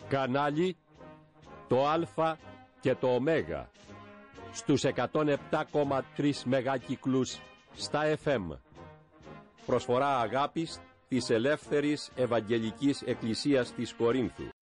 Κανάλι το Α και το Ω στους 107,3 μεγάκυκλους στα FM. Προσφορά αγάπης της Ελεύθερης Ευαγγελικής Εκκλησίας της Κορίνθου.